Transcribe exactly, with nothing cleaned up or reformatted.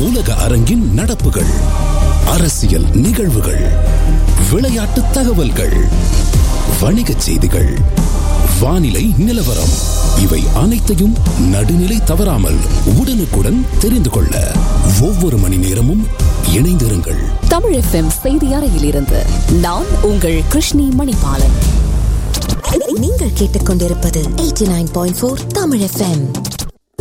உலக அரங்கின் நடப்புகள், அரசியல் நிகழ்வுகள், விளையாட்டு தகவல்கள், வணிகச் செய்திகள், வானிலை நிலவரம், இவை அனைத்தையும் நடுநிலை தவறாமல் உடனுக்குடன் தெரிந்து கொள்ள ஒவ்வொரு மணி நேரமும் இணைந்திருங்கள். தமிழ் எஃப்எம் செய்தி அறையிலிருந்து நான் உங்கள் கிருஷ்ணி மணிபாலன். நீங்கள் கேட்டுக்கொண்டிருப்பது எண்பத்தி ஒன்பது புள்ளி நான்கு தமிழ் எஃப்எம்.